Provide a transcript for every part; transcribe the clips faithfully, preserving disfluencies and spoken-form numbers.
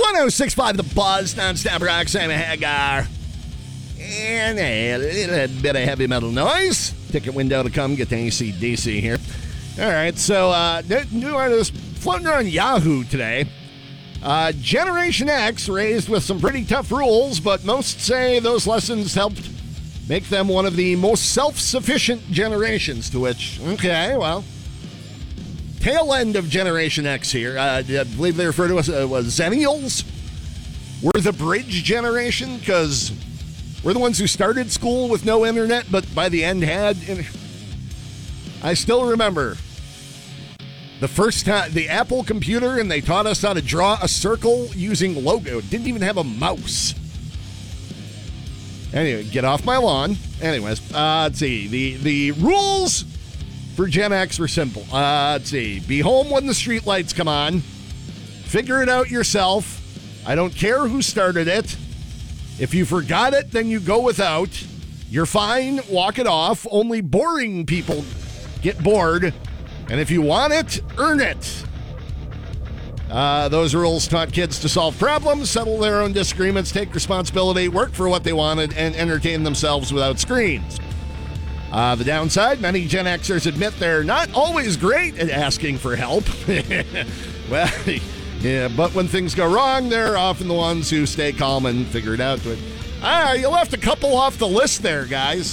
one oh six point five The Buzz, non-stop rock, Simon Hagar. And a little bit of heavy metal noise. Ticket window to come, get to A C D C here. All right, so uh, new artist floating around Yahoo today. Uh, Generation X raised with some pretty tough rules, but most say those lessons helped make them one of the most self-sufficient generations, to which, okay, well, tail end of Generation X here. Uh, I believe they refer to us as uh, Zennials. We're the bridge generation because we're the ones who started school with no internet, but by the end had. I still remember the first time, the Apple computer, and they taught us how to draw a circle using logo. It didn't even have a mouse. Anyway, get off my lawn. Anyways, uh, let's see. The, the rules for Gen X were simple. Uh, let's see. Be home when the street lights come on. Figure it out yourself. I don't care who started it. If you forgot it, then you go without. You're fine. Walk it off. Only boring people get bored. And if you want it, earn it. Uh, those rules taught kids to solve problems, settle their own disagreements, take responsibility, work for what they wanted, and entertain themselves without screens. Uh, the downside, many Gen Xers admit they're not always great at asking for help. Well, yeah, but when things go wrong, they're often the ones who stay calm and figure it out. Ah, you left a couple off the list there, guys.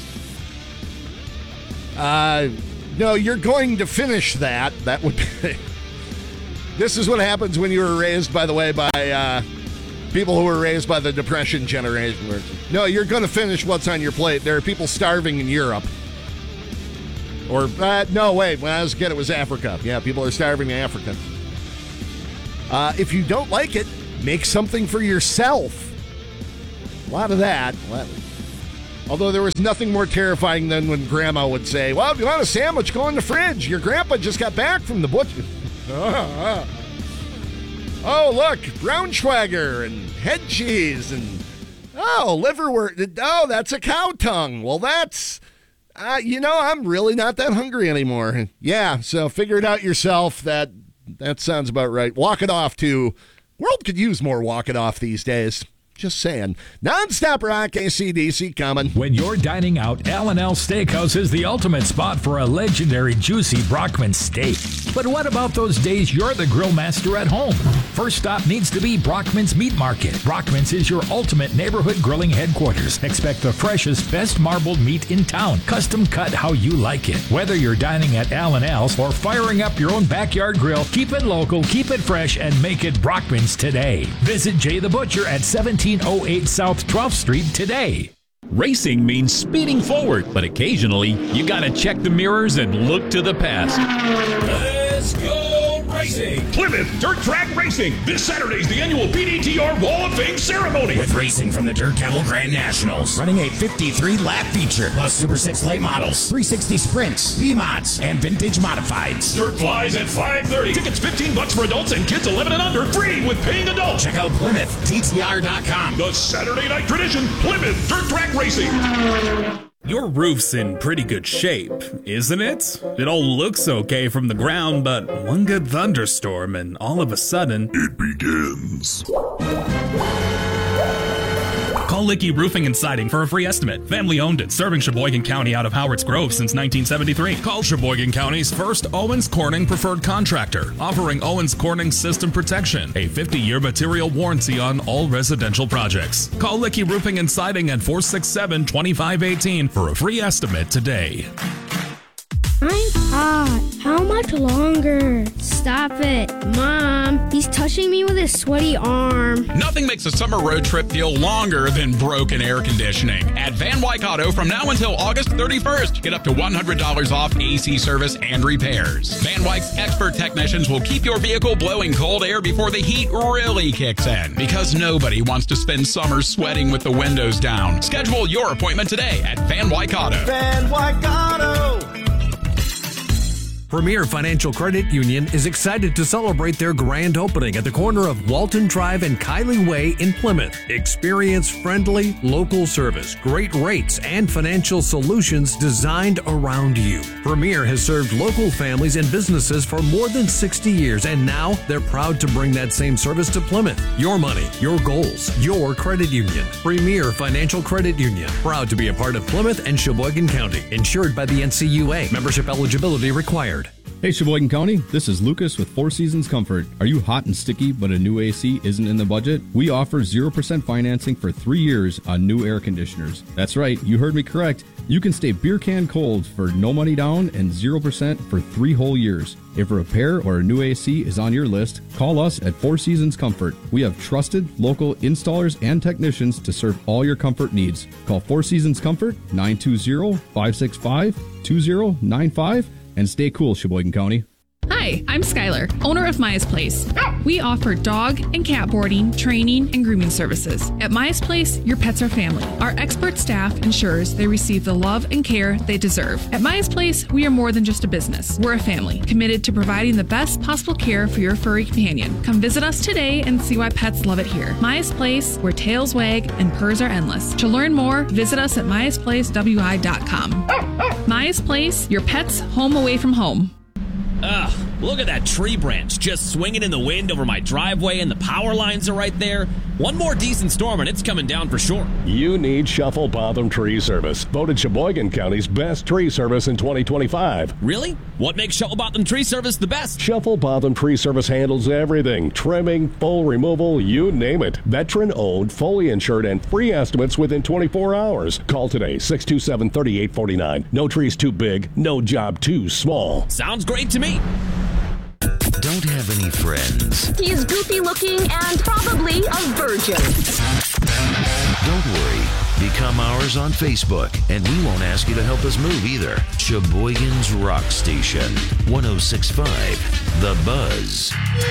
Uh, no, you're going to finish that. That would be... This is what happens when you were raised, by the way, by uh, people who were raised by the Depression generation. No, you're going to finish what's on your plate. There are people starving in Europe. Or, uh, no, wait, when I was a kid, it was Africa. Yeah, people are starving in Africa. Uh, if you don't like it, make something for yourself. A lot of that. Although there was nothing more terrifying than when Grandma would say, well, if you want a sandwich, go in the fridge. Your grandpa just got back from the butcher. Oh, look, Braunschweiger and head cheese and, oh, liverwort. Oh, that's a cow tongue. Well, that's, uh, you know, I'm really not that hungry anymore. Yeah, so figure it out yourself. That that sounds about right. Walk it off, too. World could use more walk it off these days. Just saying. Non-stop rock, A C D C coming. When you're dining out, Al and Al Steakhouse is the ultimate spot for a legendary juicy Brockman steak. But what about those days you're the grill master at home? First stop needs to be Brockman's Meat Market. Brockman's is your ultimate neighborhood grilling headquarters. Expect the freshest, best marbled meat in town. Custom cut how you like it. Whether you're dining at Al and Al's or firing up your own backyard grill, keep it local, keep it fresh, and make it Brockman's today. Visit Jay the Butcher at seventeen oh eight South twelfth Street today. Racing means speeding forward, but occasionally you gotta check the mirrors and look to the past. Let's go racing! Plymouth Dirt Track Racing. This Saturday is the annual P D T R Wall of Fame ceremony. With racing from the Dirt Devil Grand Nationals. Running a fifty-three lap feature. Plus Super six late models, three sixty sprints, B-mods, and vintage modifieds. Dirt flies at five thirty. Tickets fifteen bucks for adults and kids eleven and under. Free with paying adults. Check out Plymouth T T R dot com. The Saturday night tradition. Plymouth Dirt Track Racing. Your roof's in pretty good shape, isn't it? It all looks okay from the ground, but one good thunderstorm and all of a sudden... It begins. Call Licky Roofing and Siding for a free estimate. Family owned and serving Sheboygan County out of Howards Grove since nineteen seventy-three. Call Sheboygan County's first Owens Corning preferred contractor, offering Owens Corning system protection, a fifty-year material warranty on all residential projects. Call Licky Roofing and Siding at four six seven, two five one eight for a free estimate today. I'm hot. How much longer? Stop it. Mom, he's touching me with his sweaty arm. Nothing makes a summer road trip feel longer than broken air conditioning. At Van Wyck Auto from now until August thirty-first, get up to one hundred dollars off A C service and repairs. Van Wyck's expert technicians will keep your vehicle blowing cold air before the heat really kicks in, because nobody wants to spend summer sweating with the windows down. Schedule your appointment today at Van Wyck Auto. Van Wyck Auto. Premier Financial Credit Union is excited to celebrate their grand opening at the corner of Walton Drive and Kylie Way in Plymouth. Experience friendly, local service, great rates, and financial solutions designed around you. Premier has served local families and businesses for more than sixty years, and now they're proud to bring that same service to Plymouth. Your money, your goals, your credit union. Premier Financial Credit Union, proud to be a part of Plymouth and Sheboygan County. Insured by the N C U A. Membership eligibility required. Hey Sheboygan County, this is Lucas with Four Seasons Comfort. Are you hot and sticky but a new A C isn't in the budget? We offer zero percent financing for three years on new air conditioners. That's right, you heard me correct. You can stay beer can cold for no money down and zero percent for three whole years. If a repair or a new A C is on your list, call us at Four Seasons Comfort. We have trusted local installers and technicians to serve all your comfort needs. Call Four Seasons Comfort, nine two zero, five six five, two zero nine five, and stay cool, Sheboygan County. Hi, I'm Skylar, owner of Maya's Place. We offer dog and cat boarding, training, and grooming services. At Maya's Place, your pets are family. Our expert staff ensures they receive the love and care they deserve. At Maya's Place, we are more than just a business. We're a family, committed to providing the best possible care for your furry companion. Come visit us today and see why pets love it here. Maya's Place, where tails wag and purrs are endless. To learn more, visit us at myas place w i dot com. Maya's Place, your pet's home away from home. Ugh, look at that tree branch just swinging in the wind over my driveway, and the power lines are right there. One more decent storm and it's coming down for sure. You need Shuffle Botham Tree Service, voted Sheboygan County's best tree service in twenty twenty-five. Really? What makes Shuffle Botham Tree Service the best? Shuffle Botham Tree Service handles everything. Trimming, full removal, you name it. Veteran-owned, fully insured, and free estimates within twenty-four hours. Call today, six two seven, three eight four nine. No tree's too big, no job too small. Sounds great to me. Don't have any friends. He is goofy looking and probably a virgin. Don't worry. Become ours on Facebook, and we won't ask you to help us move either. Sheboygan's Rock Station, one oh six point five, The Buzz.